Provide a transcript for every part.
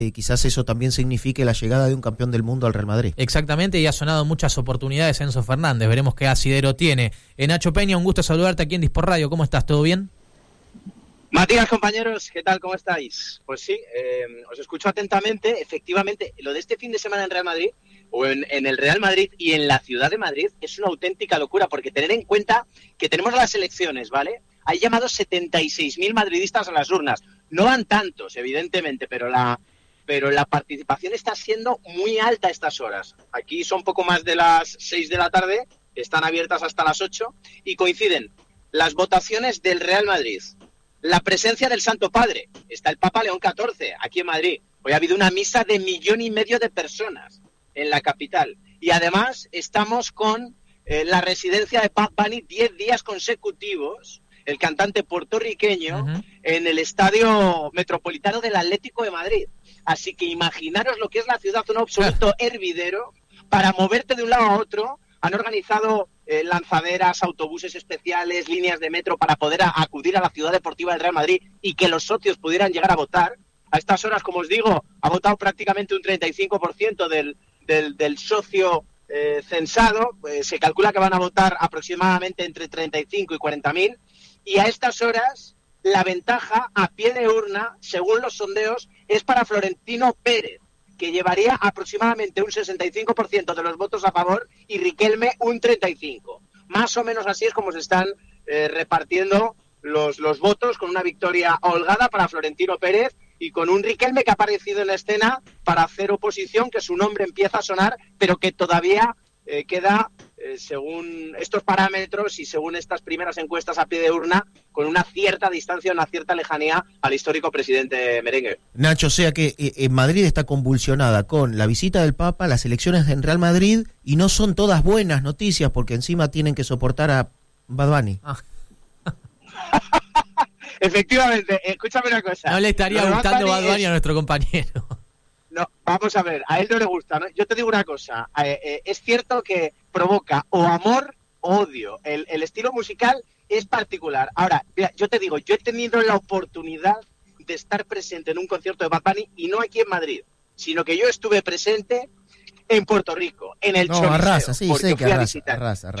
quizás eso también signifique la llegada de un campeón del mundo al Real Madrid. Exactamente, y ha sonado muchas oportunidades Enzo Fernández. Veremos qué asidero tiene. Nacho Peña, un gusto saludarte aquí en Disport Radio. ¿Cómo estás? ¿Todo bien? Matías, compañeros, ¿qué tal? ¿Cómo estáis? Pues sí, os escucho atentamente. Efectivamente, lo de este fin de semana en Real Madrid, o en el Real Madrid y en la ciudad de Madrid, es una auténtica locura, porque tener en cuenta que tenemos las elecciones, ¿vale? Hay llamados 76.000 madridistas a las urnas. No van tantos, evidentemente, pero la participación está siendo muy alta a estas horas. Aquí son poco más de las 6 de la tarde, están abiertas hasta las 8, y coinciden las votaciones del Real Madrid, la presencia del Santo Padre. Está el Papa León XIV aquí en Madrid. Hoy ha habido una misa de 1,5 millones de personas en la capital. Y además estamos con la residencia de Bad Bunny 10 días consecutivos, el cantante puertorriqueño, en el Estadio Metropolitano del Atlético de Madrid. Así que imaginaros lo que es la ciudad, un absoluto hervidero. Para moverte de un lado a otro, han organizado lanzaderas, autobuses especiales, líneas de metro para poder acudir a la ciudad deportiva del Real Madrid y que los socios pudieran llegar a votar. A estas horas, como os digo, ha votado prácticamente un 35% del socio censado. Se calcula que van a votar aproximadamente entre 35 y 40.000. Y a estas horas, la ventaja a pie de urna, según los sondeos, es para Florentino Pérez, que llevaría aproximadamente un 65% de los votos a favor y Riquelme un 35%. Más o menos así es como se están repartiendo los votos, con una victoria holgada para Florentino Pérez y con un Riquelme que ha aparecido en la escena para hacer oposición, que su nombre empieza a sonar, pero que todavía queda, según estos parámetros y según estas primeras encuestas a pie de urna, con una cierta distancia, una cierta lejanía al histórico presidente merengue. Nacho, o sea que en Madrid está convulsionada con la visita del Papa, las elecciones en Real Madrid, y no son todas buenas noticias, porque encima tienen que soportar a Bad Bunny. Efectivamente, escúchame una cosa. No le estaría gustando Bad Bunny a nuestro compañero. No, vamos a ver, a él no le gusta, ¿no? Yo te digo una cosa, es cierto que provoca o amor o odio. El estilo musical es particular. Ahora, mira, yo te digo, yo he tenido la oportunidad de estar presente en un concierto de Bad Bunny, y no aquí en Madrid, sino que yo estuve presente en Puerto Rico, en el Choliseo. Arrasa, sí, sé que arrasa.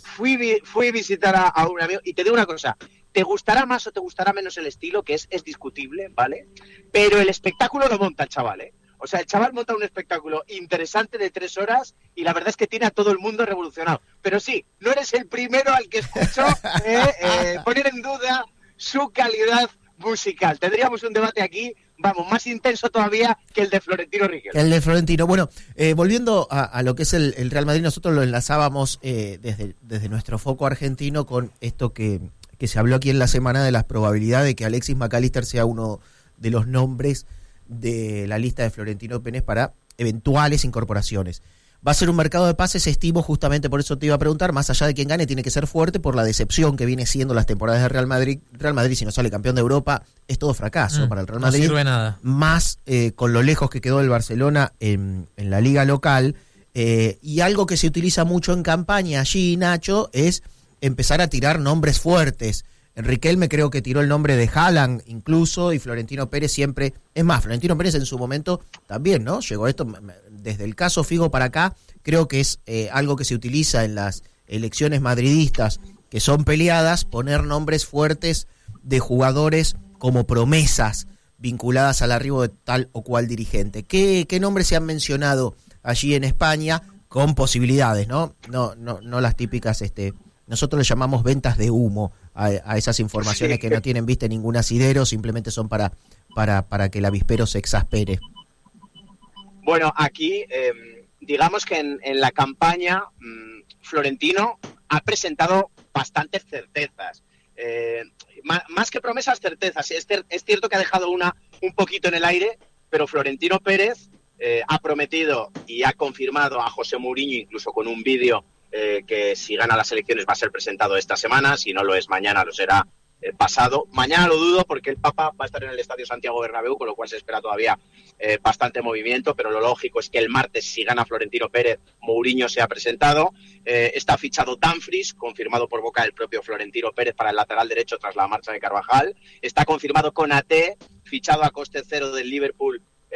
Fui a visitar a un amigo, y te digo una cosa, te gustará más o te gustará menos el estilo, que es discutible, ¿vale? Pero el espectáculo lo monta el chaval, ¿eh? O sea, el chaval monta un espectáculo interesante de 3 horas y la verdad es que tiene a todo el mundo revolucionado. Pero sí, no eres el primero al que escucho poner en duda su calidad musical. Tendríamos un debate aquí, vamos, más intenso todavía que el de Florentino Riquelme. El de Florentino. Bueno, volviendo a lo que es el Real Madrid, nosotros lo enlazábamos desde nuestro foco argentino con esto que se habló aquí en la semana de las probabilidades de que Alexis McAllister sea uno de los nombres de la lista de Florentino Pérez para eventuales incorporaciones. Va a ser un mercado de pases, estimo, justamente por eso te iba a preguntar, más allá de quién gane, tiene que ser fuerte por la decepción que viene siendo las temporadas de Real Madrid. Real Madrid, si no sale campeón de Europa, es todo fracaso para el Real Madrid. No sirve nada. Más con lo lejos que quedó el Barcelona en la liga local. Y algo que se utiliza mucho en campaña allí, Nacho, es empezar a tirar nombres fuertes. Riquelme creo que tiró el nombre de Haaland incluso, y Florentino Pérez siempre, es más, Florentino Pérez en su momento también, ¿no? Llegó esto, desde el caso Figo para acá, creo que es algo que se utiliza en las elecciones madridistas, que son peleadas, poner nombres fuertes de jugadores como promesas vinculadas al arribo de tal o cual dirigente. ¿Qué nombres se han mencionado allí en España con posibilidades, ¿no? No las típicas, nosotros le llamamos ventas de humo a esas informaciones que no tienen viste ningún asidero, simplemente son para que el avispero se exaspere. Bueno, aquí digamos que en la campaña Florentino ha presentado bastantes certezas, más que promesas, certezas. Es cierto que ha dejado un poquito en el aire, pero Florentino Pérez ha prometido y ha confirmado a José Mourinho, incluso con un vídeo, que si gana las elecciones va a ser presentado esta semana, si no lo es mañana, lo será pasado. Mañana lo dudo porque el Papa va a estar en el Estadio Santiago Bernabéu, con lo cual se espera todavía bastante movimiento, pero lo lógico es que el martes, si gana Florentino Pérez, Mourinho se ha presentado. Está fichado Dumfries, confirmado por boca del propio Florentino Pérez para el lateral derecho tras la marcha de Carvajal. Está confirmado Konaté, fichado a coste cero del Liverpool